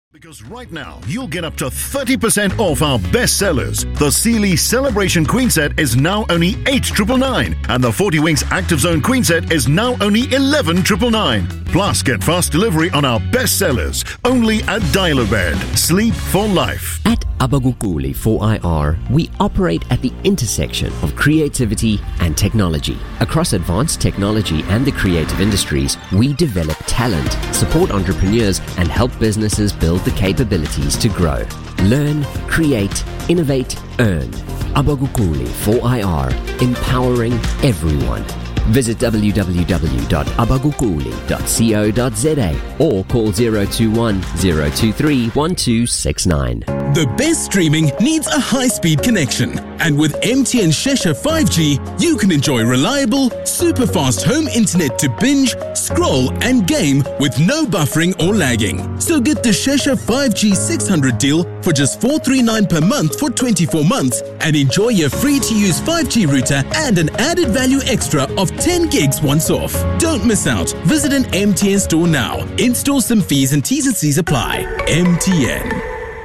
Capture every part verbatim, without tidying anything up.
Because right now, you'll get up to thirty percent off our best sellers. The Sealy Celebration Queen Set is now only eight nine nine nine, and the forty Winks Active Zone Queen Set is now only eleven nine nine nine. Plus, get fast delivery on our best sellers, only at Dial-A-Bed. Sleep for life. At Abagukuli four I R, we operate at the intersection of creativity and technology. Across advanced technology and the creative industries, we develop talent, support entrepreneurs, and help businesses build the capabilities to grow. Learn, create, innovate, earn. Abagukuli four I R, empowering everyone. Visit w w w dot abagukuli dot co dot z a or call zero two one, zero two three, one two six nine. The best streaming needs a high-speed connection. And with M T N Shesha five G, you can enjoy reliable, super-fast home internet to binge, scroll and game with no buffering or lagging. So get the Shesha five G six hundred deal for just four hundred thirty-nine dollars per month for twenty-four months and enjoy your free-to-use five G router and an added value extra of ten gigs once off. Don't miss out. Visit an M T N store now. In-store SIM fees and T's and C's apply. M T N.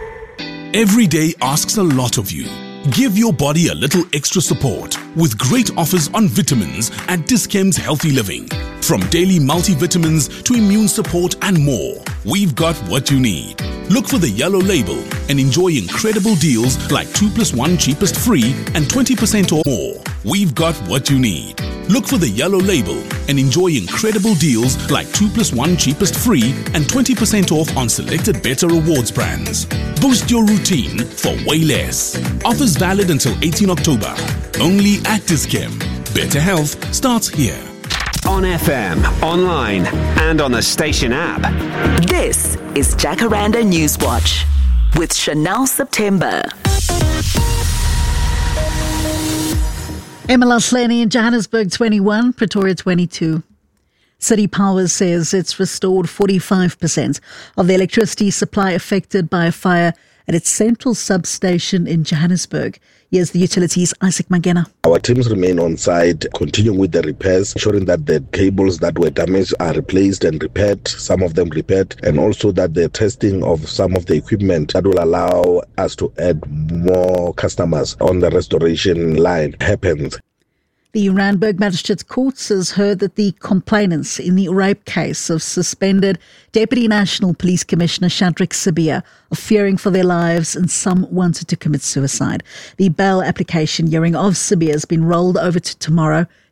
Every day asks a lot of you. Give your body a little extra support with great offers on vitamins at Dis-Chem's Healthy Living. From daily multivitamins to immune support and more, we've got what you need. Look for the yellow label and enjoy incredible deals like two plus one cheapest free and twenty percent or more. We've got what you need. Look for the yellow label and enjoy incredible deals like two plus one cheapest free and twenty percent off on selected Better Rewards brands. Boost your routine for way less. Offers valid until eighteenth October. Only at Dis-Chem. Better health starts here. On F M, online, and on the station app. This is Jacaranda Newswatch with Chanel September. eMalahleni in Johannesburg twenty-one, Pretoria twenty-two. City Power says it's restored forty-five percent of the electricity supply affected by a fire at its central substation in Johannesburg. Here's the utilities' Isaac Magena. Our teams remain on site, continuing with the repairs, ensuring that the cables that were damaged are replaced and repaired, some of them repaired, and also that the testing of some of the equipment that will allow us to add more customers on the restoration line happens. The Randburg Magistrates Court has heard that the complainants in the rape case of suspended Deputy National Police Commissioner Shadrack Sibiya are fearing for their lives and some wanted to commit suicide. The bail application hearing of Sibiya has been rolled over to tomorrow.